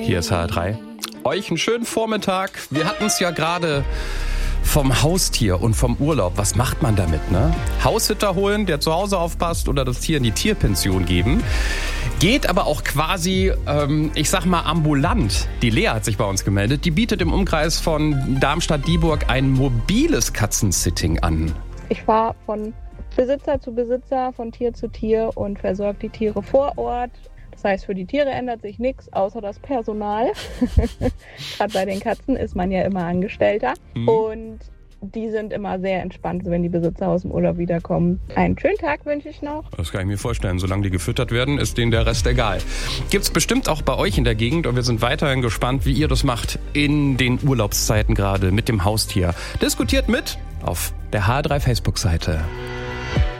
Hier ist HR3. Euch einen schönen Vormittag. Wir hatten es ja gerade vom Haustier und vom Urlaub. Was macht man damit, ne? Haussitter holen, der zu Hause aufpasst oder das Tier in die Tierpension geben. Geht aber auch quasi, ich sag mal, ambulant. Die Lea hat sich bei uns gemeldet. Die bietet im Umkreis von Darmstadt-Dieburg ein mobiles Katzensitting an. Ich fahre von Besitzer zu Besitzer, von Tier zu Tier und versorge die Tiere vor Ort. Das heißt, für die Tiere ändert sich nichts, außer das Personal. Gerade bei den Katzen ist man ja immer Angestellter. Und die sind immer sehr entspannt, wenn die Besitzer aus dem Urlaub wiederkommen. Einen schönen Tag wünsche ich noch. Das kann ich mir vorstellen. Solange die gefüttert werden, ist denen der Rest egal. Gibt's bestimmt auch bei euch in der Gegend. Und wir sind weiterhin gespannt, wie ihr das macht in den Urlaubszeiten gerade mit dem Haustier. Diskutiert mit auf der HR3 Facebook-Seite.